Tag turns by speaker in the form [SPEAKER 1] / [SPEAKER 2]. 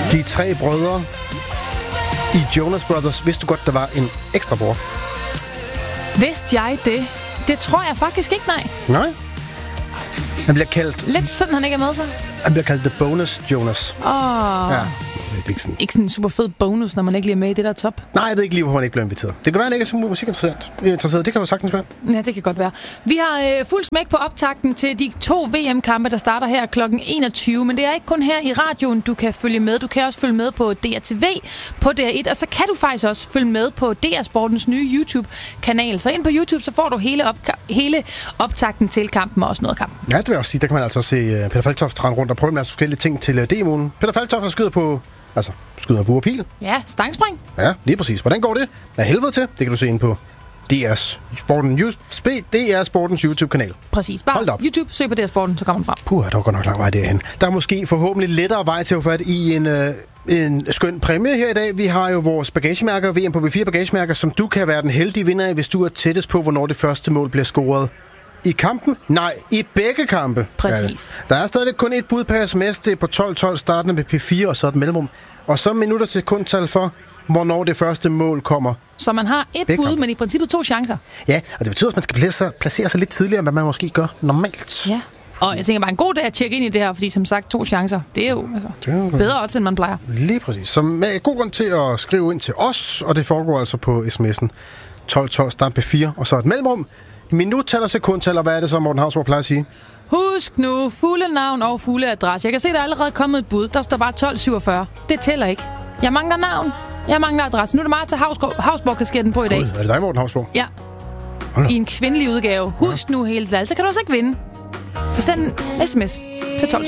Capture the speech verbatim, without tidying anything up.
[SPEAKER 1] De tre brødre i Jonas Brothers, vidste du godt, der var en ekstra bror?
[SPEAKER 2] Vidste jeg det? Det tror jeg faktisk ikke, nej.
[SPEAKER 1] Nej. Han bliver kaldt...
[SPEAKER 2] Lidt sådan, han ikke er med sig.
[SPEAKER 1] Han bliver kaldt The Bonus Jonas.
[SPEAKER 2] Åh. Oh.
[SPEAKER 1] Ja. Det er ikke sådan.
[SPEAKER 2] Ikke sådan en super fed bonus, når man ikke lige er med i det der top.
[SPEAKER 1] Nej, jeg ved ikke lige, hvorfor han ikke blev inviteret. Det kan være, han ikke er så musikinteresseret. interesseret. Det kan jo sagtens være.
[SPEAKER 2] Ja, det kan godt være. Vi har øh, fuld smæk på optakten til de to V M-kampe, der starter her klokken enogtyve. Men det er ikke kun her i radioen, du kan følge med. Du kan også følge med på D R T V, på D R et. Og så kan du faktisk også følge med på D R Sportens nye YouTube-kanal. Så ind på YouTube, så får du hele, opka- hele optakten til kampen og også noget kampen.
[SPEAKER 1] Ja, det vil jeg også sige. Der kan man altså se uh, Peter Falktoft rende rundt og prøve en masse forskellige ting til uh, demoen. Peter Falktoft har skyder på... Altså, skyder bue og pil.
[SPEAKER 2] Ja, stangspring.
[SPEAKER 1] Ja, lige præcis. Hvordan går det? Af helvede til. Det kan du se ind på D R Sporten, D R Sportens YouTube-kanal.
[SPEAKER 2] Præcis. Bare YouTube, søg på D R Sporten, så kommer den frem.
[SPEAKER 1] Puh, der går nok lang vej derhen. Der er måske forhåbentlig lettere vej til at få fat i en, øh, en skøn præmie her i dag. Vi har jo vores bagagemærker, V M på B fire bagagemærker, som du kan være den heldige vinder af, hvis du er tættest på, hvornår det første mål bliver scoret. I kampen? Nej, i begge kampe.
[SPEAKER 2] Præcis.
[SPEAKER 1] Ja. Der er stadigvæk kun et bud per sms, det er på tolv tolv startende med P fire og så et mellemrum. Og så minutter til sekundtal for, hvornår det første mål kommer.
[SPEAKER 2] Så man har et
[SPEAKER 1] begge
[SPEAKER 2] bud,
[SPEAKER 1] kampe.
[SPEAKER 2] Men i princippet to chancer.
[SPEAKER 1] Ja, og det betyder, at man skal placere sig, placere sig lidt tidligere, end hvad man måske gør normalt.
[SPEAKER 2] Ja. Og jeg tænker bare en god dag at tjekke ind i det her, fordi som sagt, to chancer, det er jo altså, det er jo bedre odds, end man plejer.
[SPEAKER 1] Lige præcis. Så med god grund til at skrive ind til os, og det foregår altså på sms'en tolv tolv start P fire, og så et mellemrum. Minuttal og sekundtal, og hvad er det så, Morten Hausborg plejer at sige?
[SPEAKER 2] Husk nu, fulde navn og fulde adresse. Jeg kan se, der er allerede kommet et bud. Der står bare tolv syvogfyrre. Det tæller ikke. Jeg mangler navn. Jeg mangler adresse. Nu er det meget til Hausborg-kasketten på i dag.
[SPEAKER 1] God, er det dig, Morten Hausborg?
[SPEAKER 2] Ja. I en kvindelig udgave. Husk ja. nu hele det. Så kan du også ikke vinde. Så send en sms til tolv